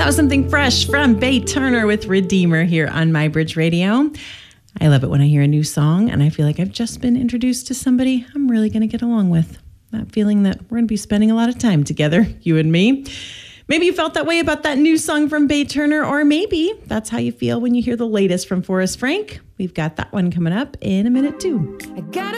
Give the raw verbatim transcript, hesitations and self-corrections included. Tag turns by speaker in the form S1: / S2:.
S1: was something fresh from Bae Turner with Redeemer here on My Bridge Radio. I love it when I hear a new song and I feel like I've just been introduced to somebody I'm really going to get along with. That feeling that we're going to be spending a lot of time together, you and me. Maybe you felt that way about that new song from Bae Turner, or maybe that's how you feel when you hear the latest from Forrest Frank. We've got that one coming up in a minute too. I got